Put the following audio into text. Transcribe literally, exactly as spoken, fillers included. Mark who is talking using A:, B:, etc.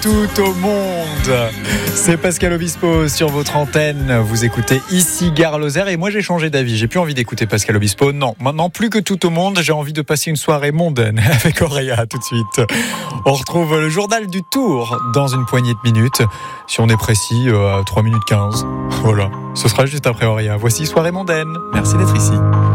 A: tout au monde. C'est Pascal Obispo sur votre antenne. Vous écoutez ici Gare Lozère et moi j'ai changé d'avis. J'ai plus envie d'écouter Pascal Obispo. Non, maintenant plus que tout au monde, j'ai envie de passer une soirée mondaine avec Auréa tout de suite. On retrouve le journal du Tour dans une poignée de minutes. Si on est précis, à euh, trois minutes quinze. Voilà, ce sera juste après Auréa. Voici Soirée mondaine. Merci d'être ici.